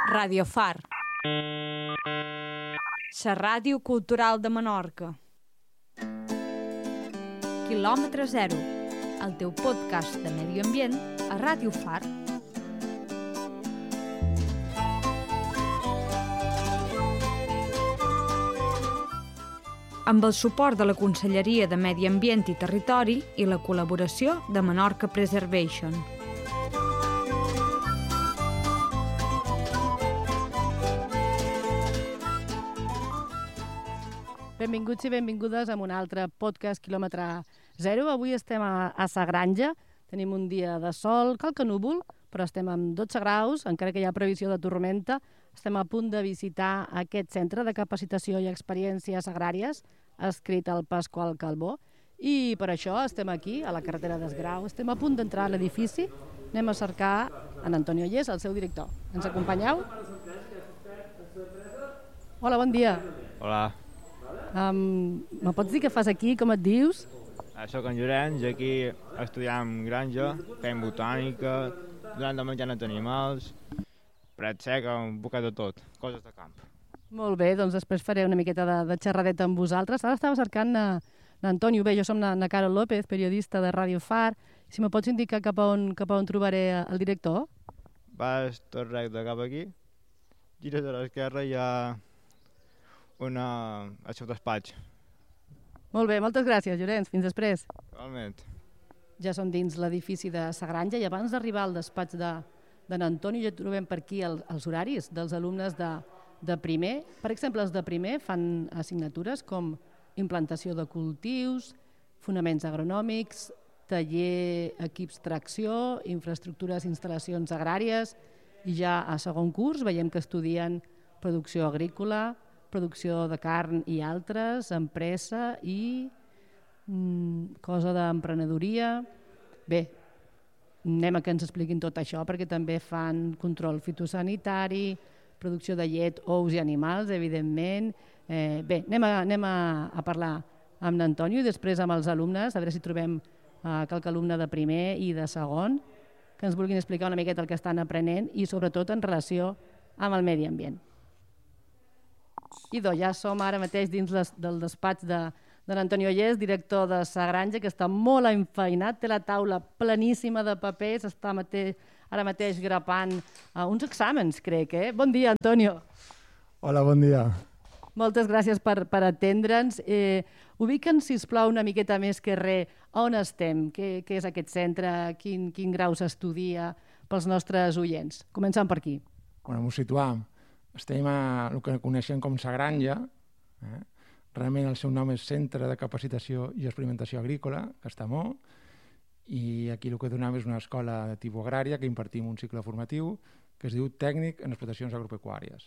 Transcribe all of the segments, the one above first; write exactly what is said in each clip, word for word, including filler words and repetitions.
Radio Far, la ràdio cultural de Menorca. Quilòmetre zero, el teu podcast de medi ambient a Radio Far. Amb el suport de la Conselleria de Medi Ambient i Territori i la col·laboració de Menorca Preservation. Benvinguts i benvingudes a un altre podcast quilòmetre zero. Avui estem a, a Sa Granja. Tenim un dia de sol, qualque núvol, però estem amb dotze graus, encara que hi ha previsió de tormenta. Estem a punt de visitar aquest centre de capacitació i experiències agràries, escrit al Pasqual Calbó, i per això estem aquí, a la carretera d'Esgrau. Estem a punt d'entrar a l'edifici. Anem a cercar en Antonio Ollés, el seu director. Ens acompanyeu? Hola, bon dia. Hola. Um, me pots dir què fas aquí, com et dius? Soc en Llorenç, aquí estudiem granja, fem botànica, donant de menjar als animals, pret sec, un poquet de tot, coses de camp. Molt bé, doncs després faré una miqueta de, de xerradeta amb vosaltres. Ara estava cercant n'Antonio. Bé, jo som na, na Carol López, periodista de Radio Far. Si me pots indicar cap a on, cap a on trobaré el director? Vas tot recte cap aquí, gires a l'esquerra i hi ha una... el seu despatx. Molt bé, moltes gràcies, Llorenç. Fins després. Igualment. Ja som dins l'edifici de Sa Granja i abans d'arribar al despatx de, de n'Antonio ja trobem per aquí el, els horaris dels alumnes de, de primer. Per exemple, els de primer fan assignatures com implantació de cultius, fonaments agronòmics, taller equips tracció, infraestructures i instal·lacions agràries, i ja a segon curs veiem que estudien producció agrícola, producció de carn i altres, empresa i mm, cosa d'emprenedoria. Bé, anem a que ens expliquin tot això perquè també fan control fitosanitari, producció de llet, ous i animals, evidentment. Eh, bé, anem, a, anem a, a parlar amb l'Antonio i després amb els alumnes, a veure si trobem eh, qualque alumne de primer i de segon que ens vulguin explicar una miqueta el que estan aprenent i sobretot en relació amb el medi ambient. Idò, ja som ara mateix dins les, del despatx de, de l'Antonio Ollés, director de Sa Granja, que està molt enfeinat, té la taula pleníssima de papers, està mateix, ara mateix grapant uh, uns exàmens, crec, eh? Bon dia, Antonio. Hola, bon dia. Moltes gràcies per, per atendre'ns. Eh, Ubica'ns, sisplau, una miqueta més que res, on estem, què, què és aquest centre, quin, quin grau s'estudia pels nostres oients. Començant per aquí. Bueno, m'ho situam. Estem a el que coneixem com Sa Granja. Eh? Realment el seu nom és Centre de Capacitació i Experimentació Agrícola, que està molt, i aquí el que donem és una escola de tipus agrària que impartim un cicle formatiu que es diu Tècnic en Explotacions Agropecuàries.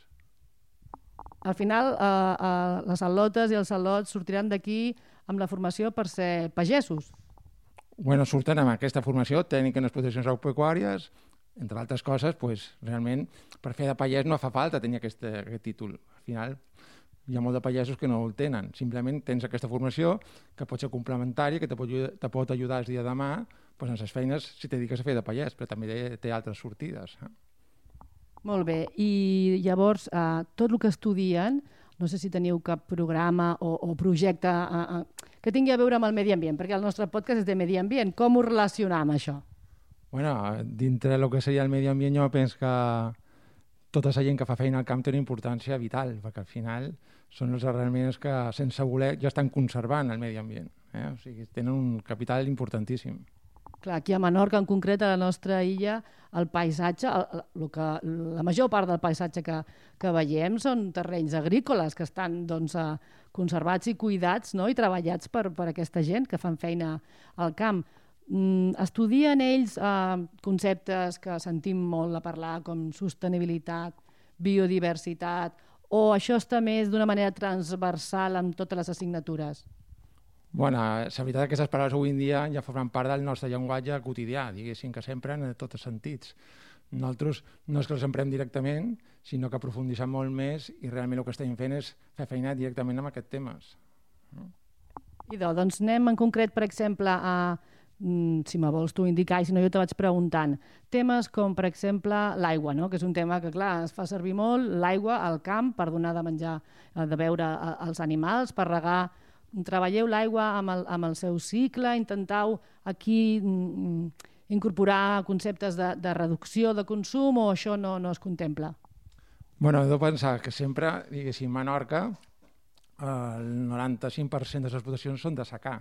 Al final, eh, eh, les al·lotes i els al·lots sortiran d'aquí amb la formació per ser pagesos. Bueno, surten amb aquesta formació Tècnic en Explotacions Agropecuàries. Entre altres coses, pues, realment, per fer de pagès no fa falta tenir aquest, aquest títol. Al final, hi ha molt de pagesos que no el tenen. Simplement tens aquesta formació que pot ser complementària, que te pot, te pot ajudar el dia de demà pues, en les feines si te dediques a fer de pagès, però també té altres sortides. Eh? Molt bé. I llavors, eh, tot el que estudien, no sé si teniu cap programa o, o projecte eh, eh, que tingui a veure amb el medi ambient, perquè el nostre podcast és de medi ambient. Com ho relacionam, això? Bueno, dintre del que seria el medi ambient, jo penso que tota la gent que fa feina al camp té una importància vital, perquè al final són els arrelments que, sense voler, ja estan conservant el medi ambient. Eh? O sigui, tenen un capital importantíssim. Clar, aquí a Menorca, en concret, a la nostra illa, el paisatge, el, el que, la major part del paisatge que, que veiem són terrenys agrícoles que estan doncs, conservats i cuidats, no? I treballats per, per aquesta gent que fan feina al camp. Mm, estudien ells eh, conceptes que sentim molt a parlar com sostenibilitat, biodiversitat, o això està més d'una manera transversal amb totes les assignatures? Bueno, la veritat és que aquestes paraules avui en dia ja formen part del nostre llenguatge quotidià, diguéssim, que s'empren en tots els sentits. Nosaltres no és que els emprem directament, sinó que aprofundissem molt més i realment el que estem fent és fer feina directament amb aquests temes. Idò, doncs anem en concret, per exemple, a si me vols tu indicar, i si no jo te vaig preguntant. Temes com, per exemple, l'aigua, no? Que és un tema que, clar, es fa servir molt, l'aigua al camp per donar de menjar, de beure als animals, per regar. Treballeu l'aigua amb, el, amb el seu cicle, intentau aquí mm, incorporar conceptes de, de reducció de consum, o això no, no es contempla? Bueno, he de pensar que sempre, diguéssim, a Menorca, el noranta-cinc per cent de les explotacions són de secà.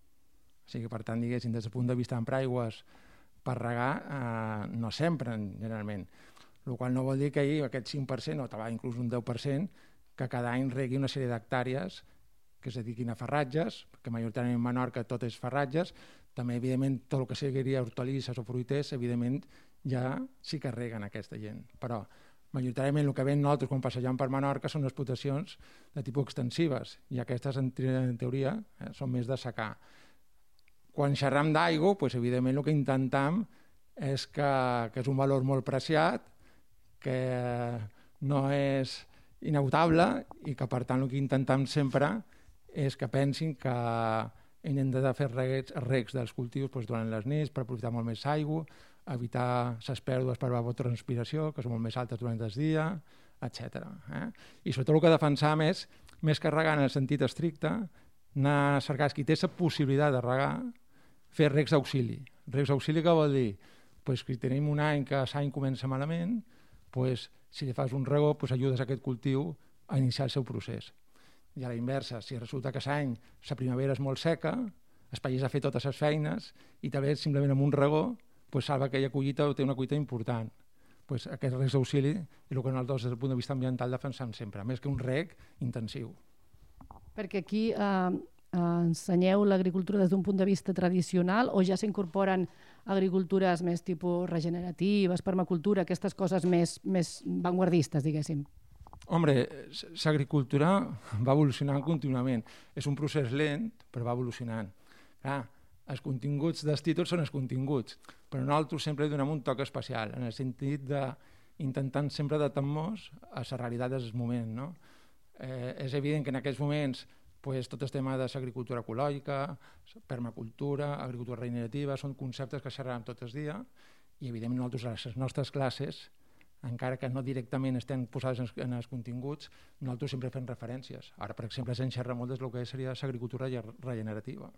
O sigui, per tant, diguéssim, des del punt de vista d'aigües per regar, eh, no s'empren, generalment. El qual no vol dir que hi aquest cinc per cent, o també inclús un deu per cent, que cada any regui una sèrie d'hectàrees que es dediquin a farratges, que majoritàriament a Menorca tot és farratges, també, evidentment, tot el que seguiria hortalisses o fruiters, evidentment, ja sí que reguen aquesta gent. Però, majoritàriament, el que veiem nosaltres quan passegem per Menorca són explotacions de tipus extensives, i aquestes, en, en teoria, eh, són més de secà. Quan xerram d'aigua, doncs, evidentment, el que intentem és que, que és un valor molt preciat, que no és inagotable i que, per tant, el que intentem sempre és que pensin que hem de fer regs, regs dels cultius doncs, durant les nits per aprofitar molt més aigua, evitar les pèrdues per evapotranspiració, que són molt més altes durant el dia, etcètera. Eh? I sobretot el que defensam és, més que regar en el sentit estricte, anar a cercar qui té la possibilitat de regar, fer regs d'auxili. Regs d'auxili què vol dir? Pues que tenim un any que l'any comença malament, pues, si li fas un regó, pues, ajudes a aquest cultiu a iniciar el seu procés. I a la inversa, si resulta que l'any la primavera és molt seca, el país ha fet totes les feines i també simplement amb un regó pues, salva aquella collita o té una collita important. Pues, aquest regs d'auxili és el que nosaltres des del punt de vista ambiental defensam sempre, més que un reg intensiu. Perquè aquí eh, ensenyeu l'agricultura des d'un punt de vista tradicional o ja s'incorporen agricultures més tipus regeneratives, permacultura, aquestes coses més, més vanguardistes, diguéssim? Hombre, l'agricultura va evolucionant contínuament. És un procés lent, però va evolucionant. Clar, els continguts dels títols són els continguts, però nosaltres sempre donem un toc especial, en el sentit d'intentant sempre adaptar-nos a la realitat del moment. No? Eh, és evident que en aquests moments pues, tot el tema de l'agricultura ecològica, permacultura, agricultura regenerativa, són conceptes que xerrem tot el dia i, evidentment, nosaltres a les nostres classes, encara que no directament estem posades en els continguts, nosaltres sempre fem referències. Ara, per exemple, se'n xerra molt des del que seria l'agricultura regenerativa.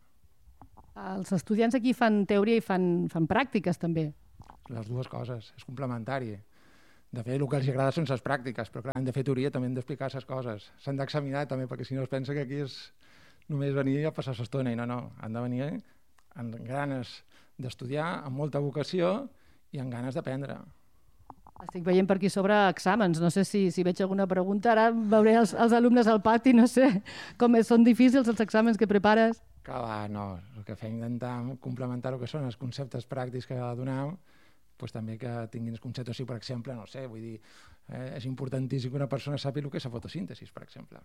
Els estudiants aquí fan teoria i fan, fan pràctiques, també? Les dues coses, és complementari. De fet, el que els agrada són les pràctiques, però clar, han de fer teoria, també han d'explicar les coses. S'han d'examinar també, perquè si no es pensa que aquí és només venir a passar l'estona, i no, no, han de venir amb ganes d'estudiar, amb molta vocació i amb ganes d'aprendre. Estic veient per aquí sobre exàmens, no sé si, si veig alguna pregunta, ara veuré els, els alumnes al pati, no sé com és, són difícils els exàmens que prepares? Que va, no, el que fem intentar complementar el que són els conceptes pràctics que donem, pues, també que tinguin els conceptes, si per exemple, no sé, vull dir, eh, és importantíssim que una persona sàpiga el que és la fotosíntesi, per exemple.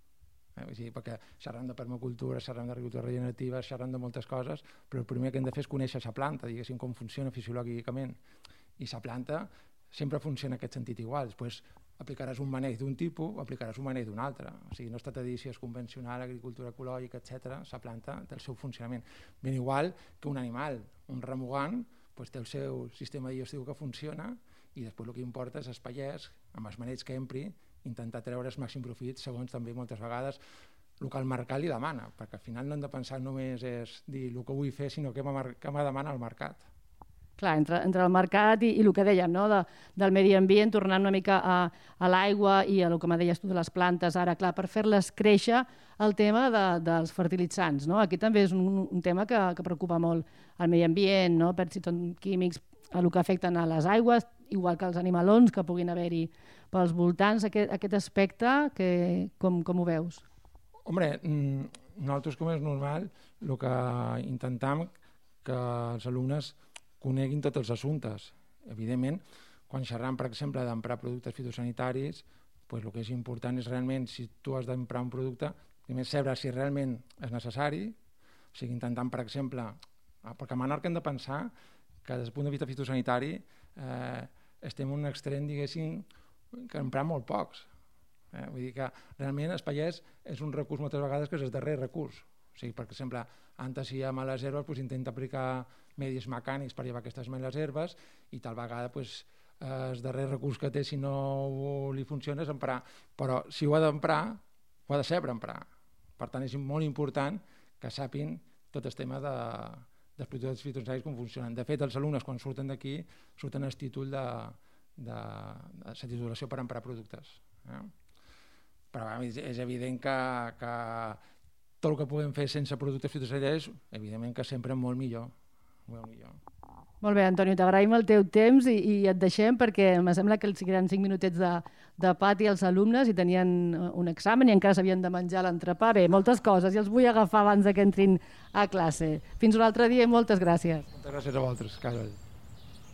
Eh, vull dir, perquè xerrem de permacultura, xerrem d'agricultura regenerativa, xerrem de moltes coses, però el primer que hem de fer és conèixer la planta, diguéssim, com funciona fisiològicament. I la planta sempre funciona en aquest sentit igual. Després aplicaràs un maneig d'un tipus o aplicaràs un maneig d'un altre. O sigui, no es tracta de dir si és convencional, agricultura ecològica, etcètera. La planta té el seu funcionament. Ben igual que un animal, un remugant, doncs té el seu sistema digestiu que funciona i després el que importa és el pagès, amb els maneigs que empri, intentar treure el màxim profit segons també moltes vegades el que el mercat li demana, perquè al final no hem de pensar només és dir el que vull fer, sinó què me demana el mercat. Clar, entre, entre el mercat i, i el que dèiem, no? de, del medi ambient, tornant una mica a, a l'aigua i a el que me deies tu de les plantes, ara, clar, per fer-les créixer, el tema de, dels fertilitzants. No? Aquí també és un, un tema que, que preocupa molt el medi ambient, no? Per si són químics, el que afecten a les aigües, igual que els animalons que puguin haver-hi pels voltants, aquest, aquest aspecte, que, com, com ho veus? Hombre, nosaltres, com és normal, el que intentem que els alumnes coneguin tots els assumptes. Evidentment, quan xerram, per exemple, d'emprar productes fitosanitaris, doncs el que és important és realment, si tu has d'emprar un producte, primer saber si realment és necessari, o sigui, intentant, per exemple, perquè a Menorca hem de pensar que des del punt de vista fitosanitari eh, estem en un extrem, diguéssim, que emprar molt pocs. Eh? Vull dir que realment el pagès és un recurs moltes vegades que és el darrer recurs. O sigui, per exemple, antes si hi ha males herbes, doncs intenta aplicar medis mecànics per llevar aquestes males herbes i tal vegada doncs, el darrer recurs que té, si no li funciona, és emprar. Però si ho ha d'emprar, ho ha de saber emprar. Per tant, és molt important que sàpin tot el tema de, dels productes fitosanitaris com funcionen. De fet, els alumnes, quan surten d'aquí, surten el títol de, de, de la titulació per emprar productes. Eh? Però és, és evident que, que tot el que puguem fer sense productes fitosanitaris, evidentment que sempre és molt millor. Molt millor. Molt bé, Antonio, t'agraïm el teu temps i, i et deixem perquè em sembla que els queden cinc minutets de, de pati als alumnes i tenien un examen i encara s'havien de menjar l'entrepà. Bé, moltes coses i els vull agafar abans que entrin a classe. Fins un altre dia i moltes gràcies. Moltes gràcies a vosaltres, Carol.